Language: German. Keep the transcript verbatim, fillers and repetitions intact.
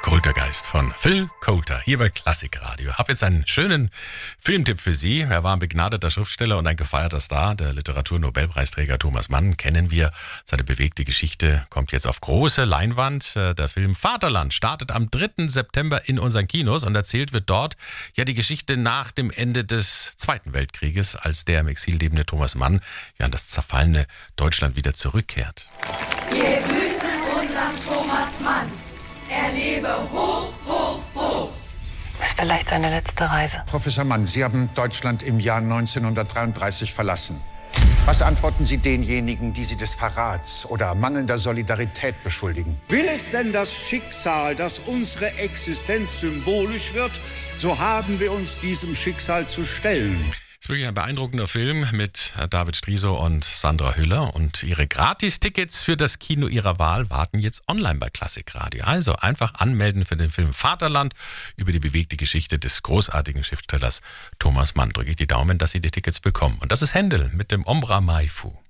Poltergeist von Phil Coulter hier bei Klassikradio. Hab jetzt einen schönen Filmtipp für Sie. Er war ein begnadeter Schriftsteller und ein gefeierter Star. Der Literaturnobelpreisträger Thomas Mann kennen wir. Seine bewegte Geschichte kommt jetzt auf große Leinwand. Der Film Vaterland startet am dritten September in unseren Kinos und erzählt wird dort ja die Geschichte nach dem Ende des Zweiten Weltkrieges, als der im Exil lebende Thomas Mann ja an das zerfallene Deutschland wieder zurückkehrt. Wir grüßen unseren Thomas Mann. Er lebe hoch, hoch, hoch. Das ist vielleicht seine letzte Reise. Professor Mann, Sie haben Deutschland im Jahr neunzehnhundertdreiunddreißig verlassen. Was antworten Sie denjenigen, die Sie des Verrats oder mangelnder Solidarität beschuldigen? Will es denn das Schicksal, dass unsere Existenz symbolisch wird, so haben wir uns diesem Schicksal zu stellen. Das ist wirklich ein beeindruckender Film mit David Striso und Sandra Hüller. Und Ihre Gratis-Tickets für das Kino Ihrer Wahl warten jetzt online bei Klassikradio. Also einfach anmelden für den Film Vaterland über die bewegte Geschichte des großartigen Schriftstellers Thomas Mann. Drücke ich die Daumen, dass Sie die Tickets bekommen. Und das ist Händel mit dem Ombra Mai Fu.